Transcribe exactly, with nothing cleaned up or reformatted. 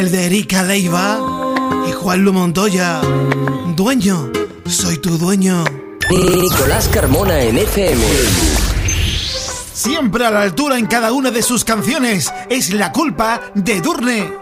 El de Erika Leiva y Juan Lu Montoya. Dueño, soy tu dueño. Nicolás Carmona en F M. Siempre a la altura en cada una de sus canciones. Es La Culpa de Edurne.